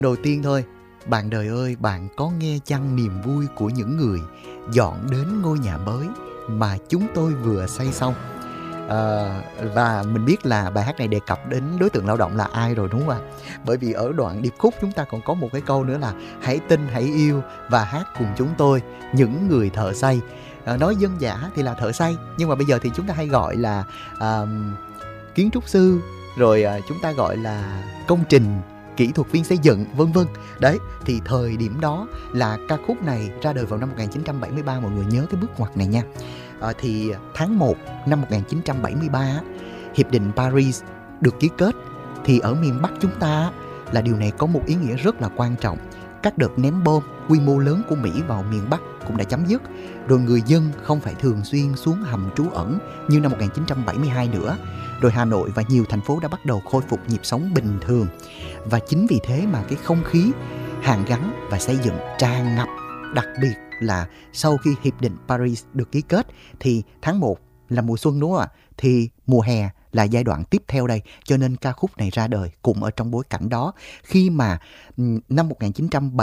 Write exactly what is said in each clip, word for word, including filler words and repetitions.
Đầu tiên thôi, bạn đời ơi, bạn có nghe chăng niềm vui của những người dọn đến ngôi nhà mới mà chúng tôi vừa xây xong? Ờ, và mình biết là bài hát này đề cập đến đối tượng lao động là ai rồi, đúng không ạ? Bởi vì ở đoạn điệp khúc chúng ta còn có một cái câu nữa là hãy tin, hãy yêu và hát cùng chúng tôi, những người thợ xây. Ờ, nói dân dã thì là thợ xây, nhưng mà bây giờ thì chúng ta hay gọi là à, kiến trúc sư, rồi à, chúng ta gọi là công trình, kỹ thuật viên xây dựng, vân vân. Đấy, thì thời điểm đó là ca khúc này ra đời vào năm một nghìn chín trăm bảy mươi ba, mọi người nhớ cái bước ngoặt này nha. À, thì tháng một năm một nghìn chín trăm bảy mươi ba, Hiệp định Paris được ký kết. Thì ở miền Bắc chúng ta là điều này có một ý nghĩa rất là quan trọng. Các đợt ném bom quy mô lớn của Mỹ vào miền Bắc cũng đã chấm dứt. Rồi người dân không phải thường xuyên xuống hầm trú ẩn như năm một nghìn chín trăm bảy mươi hai nữa. Rồi Hà Nội và nhiều thành phố đã bắt đầu khôi phục nhịp sống bình thường. Và chính vì thế mà cái không khí hàn gắn và xây dựng tràn ngập. Đặc biệt là sau khi Hiệp định Paris được ký kết thì tháng một là mùa xuân, đúng không ạ? Thì mùa hè là giai đoạn tiếp theo đây, cho nên ca khúc này ra đời cũng ở trong bối cảnh đó. Khi mà năm một nghìn chín trăm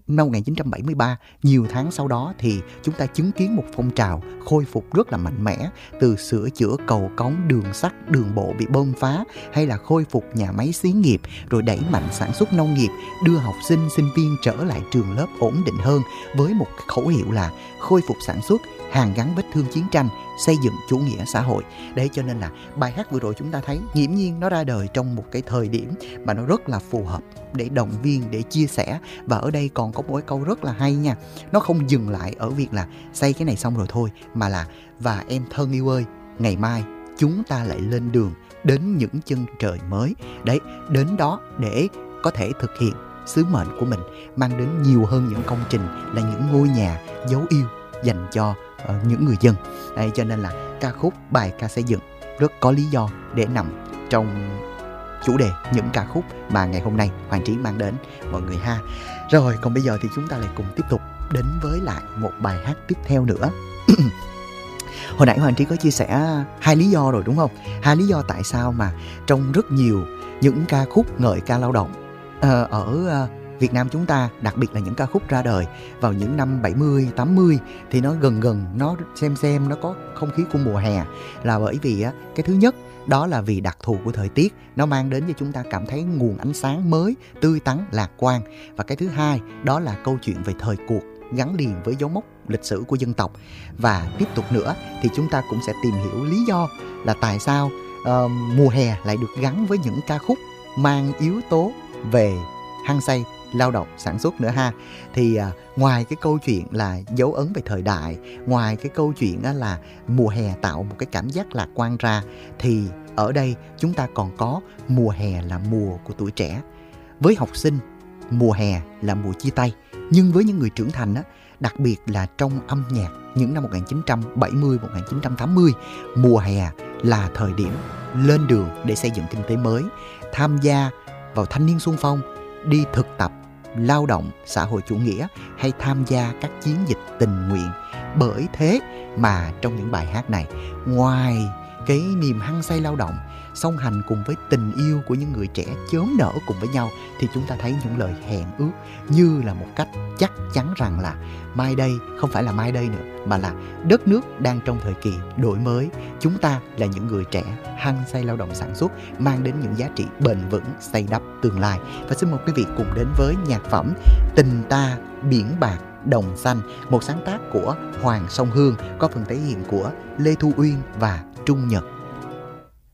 bảy mươi ba, nhiều tháng sau đó thì chúng ta chứng kiến một phong trào khôi phục rất là mạnh mẽ, từ sửa chữa cầu cống, đường sắt, đường bộ bị bom phá, hay là khôi phục nhà máy xí nghiệp, rồi đẩy mạnh sản xuất nông nghiệp, đưa học sinh, sinh viên trở lại trường lớp ổn định hơn với một khẩu hiệu là khôi phục sản xuất, hàn gắn vết thương chiến tranh, xây dựng chủ nghĩa xã hội. Đấy, cho nên là bài hát vừa rồi chúng ta thấy nghiễm nhiên nó ra đời trong một cái thời điểm mà nó rất là phù hợp để động viên, để chia sẻ. Và ở đây còn có một cái câu rất là hay nha. Nó không dừng lại ở việc là xây cái này xong rồi thôi, mà là và em thân yêu ơi, ngày mai chúng ta lại lên đường đến những chân trời mới. Đấy, đến đó để có thể thực hiện sứ mệnh của mình, mang đến nhiều hơn những công trình là những ngôi nhà dấu yêu dành cho uh, những người dân. Đấy, cho nên là ca khúc bài ca xây dựng rất có lý do để nằm trong chủ đề những ca khúc mà ngày hôm nay Hoàng Trí mang đến mọi người ha. Rồi, còn bây giờ thì chúng ta lại cùng tiếp tục đến với lại một bài hát tiếp theo nữa. Hồi nãy Hoàng Trí có chia sẻ hai lý do rồi, đúng không? Hai lý do tại sao mà trong rất nhiều những ca khúc ngợi ca lao động uh, ở uh, Việt Nam chúng ta, đặc biệt là những ca khúc ra đời vào những năm bảy mươi, tám mươi thì nó gần gần, nó xem xem nó có không khí của mùa hè, là bởi vì á, cái thứ nhất đó là vì đặc thù của thời tiết, nó mang đến cho chúng ta cảm thấy nguồn ánh sáng mới, tươi tắn, lạc quan. Và cái thứ hai đó là câu chuyện về thời cuộc gắn liền với dấu mốc lịch sử của dân tộc. Và tiếp tục nữa thì chúng ta cũng sẽ tìm hiểu lý do là tại sao uh, mùa hè lại được gắn với những ca khúc mang yếu tố về hăng say lao động sản xuất nữa ha. Thì à, ngoài cái câu chuyện là dấu ấn về thời đại, ngoài cái câu chuyện á, là mùa hè tạo một cái cảm giác lạc quan ra, thì ở đây chúng ta còn có mùa hè là mùa của tuổi trẻ. Với học sinh, mùa hè là mùa chia tay. Nhưng với những người trưởng thành á, đặc biệt là trong âm nhạc những năm một nghìn chín trăm bảy mươi, một nghìn chín trăm tám mươi, mùa hè là thời điểm lên đường để xây dựng kinh tế mới, tham gia vào thanh niên xung phong, đi thực tập, lao động xã hội chủ nghĩa, hay tham gia các chiến dịch tình nguyện. Bởi thế mà trong những bài hát này, ngoài cái niềm hăng say lao động song hành cùng với tình yêu của những người trẻ chớm nở cùng với nhau, thì chúng ta thấy những lời hẹn ước như là một cách chắc chắn rằng là mai đây không phải là mai đây nữa, mà là đất nước đang trong thời kỳ đổi mới. Chúng ta là những người trẻ hăng say lao động sản xuất, mang đến những giá trị bền vững, xây đắp tương lai. Và xin mời quý vị cùng đến với nhạc phẩm Tình Ta Biển Bạc Đồng Xanh, một sáng tác của Hoàng Song Hương, có phần thể hiện của Lê Thu Uyên và Trung Nhật.